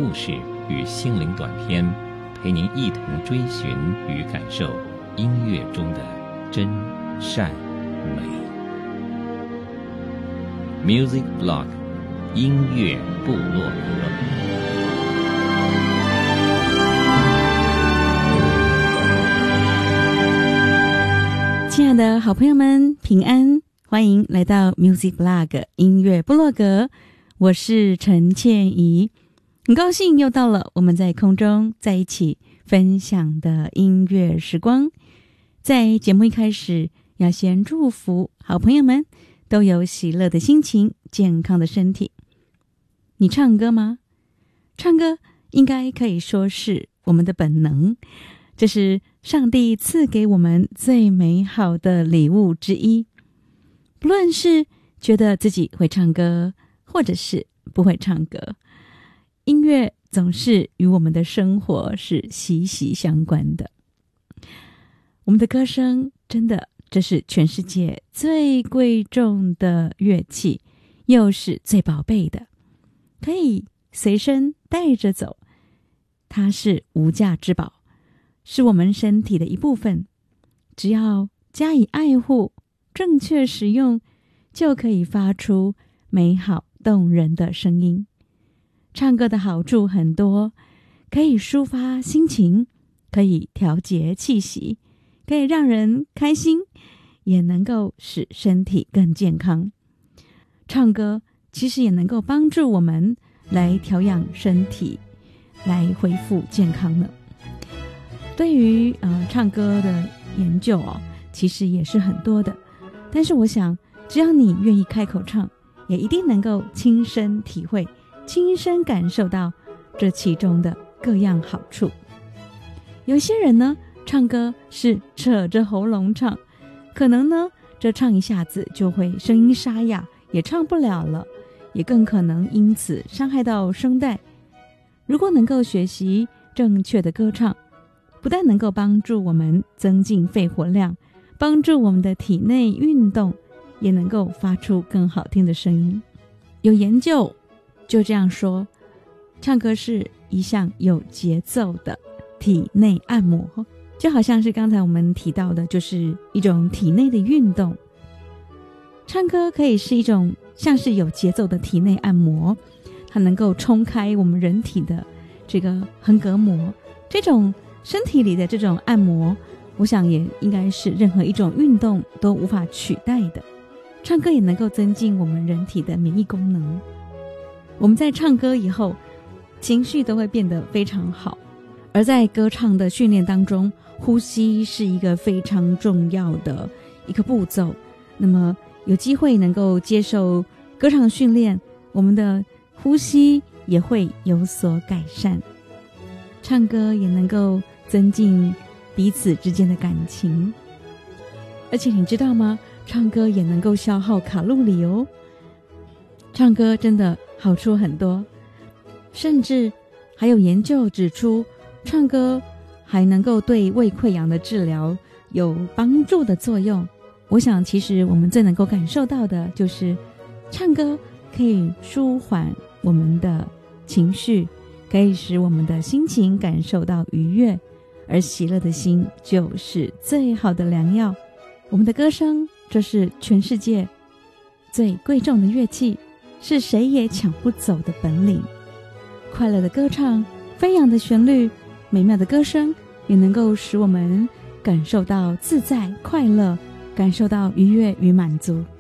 故事与心灵短片，陪您一同追寻与感受音乐中的真善美。Music Blog 音乐部落格。 亲爱的好朋友们，平安，欢迎来到 Music Blog 音乐部落格，我是陈倩怡，很高兴又到了我们在空中在一起分享的音乐时光。在节目一开始，要先祝福好朋友们都有喜乐的心情，健康的身体。你唱歌吗？唱歌应该可以说是我们的本能，这是上帝赐给我们最美好的礼物之一。不论是觉得自己会唱歌，或者是不会唱歌，音乐总是与我们的生活是息息相关的。我们的歌声真的，这是全世界最贵重的乐器，又是最宝贝的，可以随身带着走，它是无价之宝，是我们身体的一部分，只要加以爱护，正确使用，就可以发出美好动人的声音。唱歌的好处很多，可以抒发心情，可以调节气息，可以让人开心，也能够使身体更健康。唱歌其实也能够帮助我们来调养身体，来恢复健康呢。对于唱歌的研究其实也是很多的，但是我想只要你愿意开口唱，也一定能够亲身体会，亲身感受到这其中的各样好处。有些人呢，唱歌是扯着喉咙唱，可能呢这唱一下子就会声音沙哑，也唱不了了，也更可能因此伤害到声带。如果能够学习正确的歌唱，不但能够帮助我们增进肺活量，帮助我们的体内运动，也能够发出更好听的声音。有研究就这样说，唱歌是一项有节奏的体内按摩，就好像是刚才我们提到的，就是一种体内的运动。唱歌可以是一种像是有节奏的体内按摩，它能够冲开我们人体的这个横膈膜，这种身体里的这种按摩，我想也应该是任何一种运动都无法取代的。唱歌也能够增进我们人体的免疫功能，我们在唱歌以后情绪都会变得非常好。而在歌唱的训练当中，呼吸是一个非常重要的一个步骤。那么有机会能够接受歌唱训练，我们的呼吸也会有所改善。唱歌也能够增进彼此之间的感情，而且你知道吗？唱歌也能够消耗卡路里哦。唱歌真的好处很多，甚至还有研究指出，唱歌还能够对胃溃疡的治疗有帮助的作用。我想其实我们最能够感受到的就是唱歌可以舒缓我们的情绪，可以使我们的心情感受到愉悦，而喜乐的心就是最好的良药。我们的歌声，这是全世界最贵重的乐器，是谁也抢不走的本领。快乐的歌唱，飞扬的旋律，美妙的歌声，也能够使我们感受到自在快乐，感受到愉悦与满足。